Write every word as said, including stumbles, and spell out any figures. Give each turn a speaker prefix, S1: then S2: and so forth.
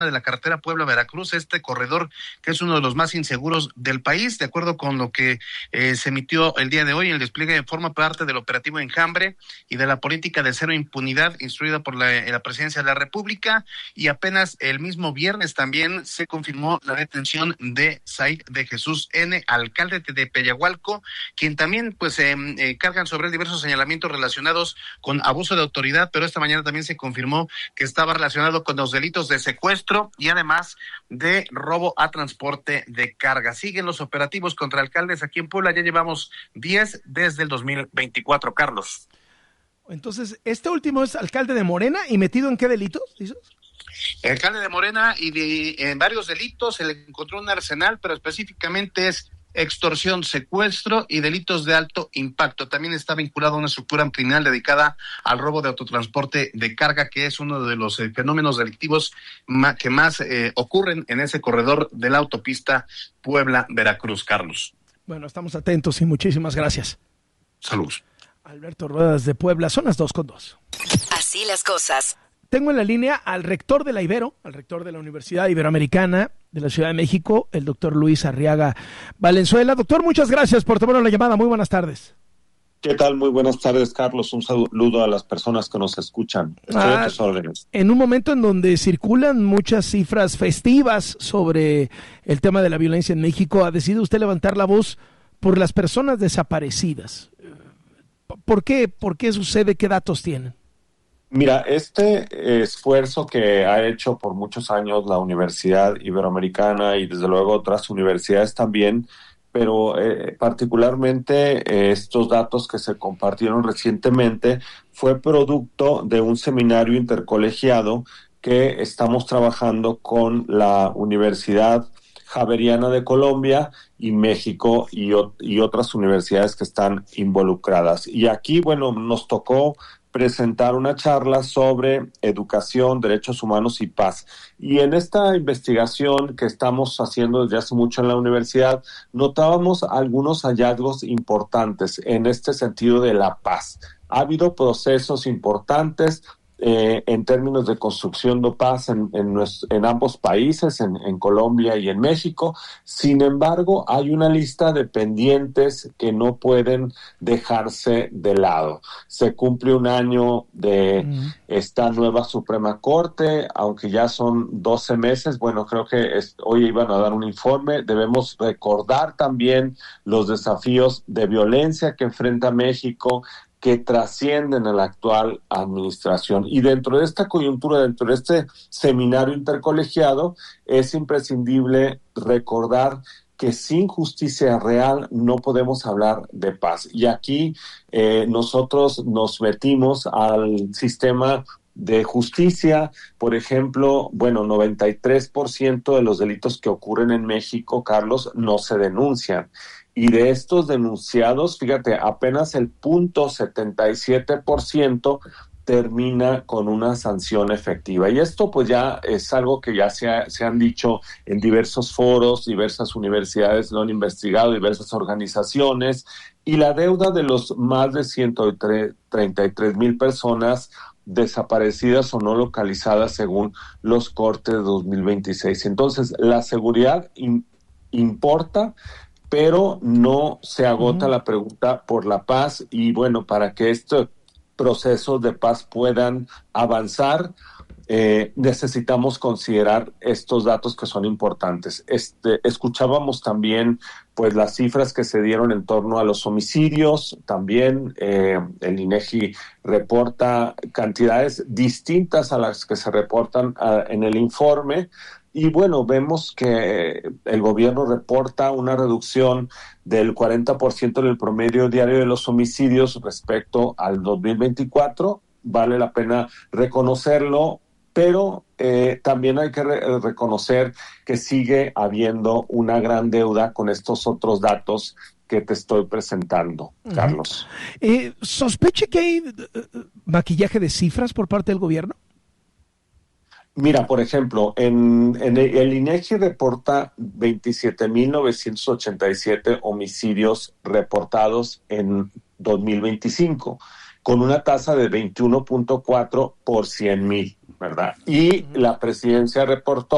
S1: de la carretera Puebla-Veracruz, este corredor que es uno de los más inseguros del país, de acuerdo con lo que eh, se emitió el día de hoy. El despliegue forma parte del operativo Enjambre y de la política de cero impunidad instruida por la, la Presidencia de la República, y apenas el mismo viernes también se confirmó la detención de Said de Jesús N., alcalde de Peyahualco, quien también pues eh, eh, cargan sobre él diversos señalamientos relacionados con abuso de autoridad, pero esta mañana también se confirmó que estaba relacionado con los delitos de secuestro y además de robo a transporte de carga. Siguen los operativos contra alcaldes aquí en Puebla, ya llevamos diez desde el dos mil veinticuatro, Carlos.
S2: Entonces, este último es alcalde de Morena, ¿y metido en qué delitos, dices?
S1: El alcalde de Morena y de, en varios delitos, se le encontró un arsenal, pero específicamente es extorsión, secuestro y delitos de alto impacto. También está vinculado a una estructura criminal dedicada al robo de autotransporte de carga, que es uno de los eh, fenómenos delictivos ma- que más eh, ocurren en ese corredor de la autopista Puebla-Veracruz, Carlos.
S2: Bueno, estamos atentos y muchísimas gracias.
S1: Saludos.
S2: Alberto Ruedas de Puebla, son las dos con dos.
S3: Así las cosas.
S2: Tengo en la línea al rector de la Ibero, al rector de la Universidad Iberoamericana de la Ciudad de México, el doctor Luis Arriaga Valenzuela. Doctor, muchas gracias por tomar la llamada. Muy buenas tardes.
S4: ¿Qué tal? Muy buenas tardes, Carlos. Un saludo a las personas que nos escuchan. Estoy
S2: ah,
S4: a tus órdenes.
S2: En un momento en donde circulan muchas cifras festivas sobre el tema de la violencia en México, ha decidido usted levantar la voz por las personas desaparecidas. ¿Por qué? ¿Por qué sucede? ¿Qué datos tienen?
S4: Mira, este esfuerzo que ha hecho por muchos años la Universidad Iberoamericana y desde luego otras universidades también, pero eh, particularmente eh, estos datos que se compartieron recientemente fue producto de un seminario intercolegiado que estamos trabajando con la Universidad Javeriana de Colombia y México y, y otras universidades que están involucradas. Y aquí, bueno, nos tocó presentar una charla sobre educación, derechos humanos y paz. Y en esta investigación que estamos haciendo desde hace mucho en la universidad, notábamos algunos hallazgos importantes en este sentido de la paz. Ha habido procesos importantes Eh, en términos de construcción de paz en, en, nuestro, en ambos países, en, en Colombia y en México. Sin embargo, hay una lista de pendientes que no pueden dejarse de lado. Se cumple un año de mm. esta nueva Suprema Corte, aunque ya son doce meses. Bueno, creo que es, hoy iban a dar un informe. Debemos recordar también los desafíos de violencia que enfrenta México, que trascienden a la actual administración. Y dentro de esta coyuntura, dentro de este seminario intercolegiado, es imprescindible recordar que sin justicia real no podemos hablar de paz. Y aquí eh, nosotros nos metimos al sistema de justicia. Por ejemplo, bueno, noventa y tres por ciento de los delitos que ocurren en México, Carlos, no se denuncian. Y de estos denunciados, fíjate, apenas el punto setenta y siete por ciento termina con una sanción efectiva. Y esto pues ya es algo que ya se, ha, se han dicho en diversos foros, diversas universidades lo han investigado, diversas organizaciones, y la deuda de los más de ciento treinta y tres mil personas desaparecidas o no localizadas según los cortes de dos mil veintiséis. Entonces, la seguridad in, importa, pero no se agota uh-huh. la pregunta por la paz. Y bueno, para que estos procesos de paz puedan avanzar, eh, necesitamos considerar estos datos que son importantes. Este, escuchábamos también pues las cifras que se dieron en torno a los homicidios. También eh, el INEGI reporta cantidades distintas a las que se reportan uh, en el informe. Y bueno, vemos que el gobierno reporta una reducción del cuarenta por ciento en el promedio diario de los homicidios respecto al dos mil veinticuatro. Vale la pena reconocerlo, pero eh, también hay que re- reconocer que sigue habiendo una gran deuda con estos otros datos que te estoy presentando, uh-huh. Carlos.
S2: Eh, ¿Sospeche que hay uh, maquillaje de cifras por parte del gobierno?
S4: Mira, por ejemplo, en, en el, el INEGI reporta veintisiete mil novecientos ochenta y siete homicidios reportados en dos mil veinticinco, con una tasa de veintiuno punto cuatro por cien mil, ¿verdad? Y uh-huh. la presidencia reportó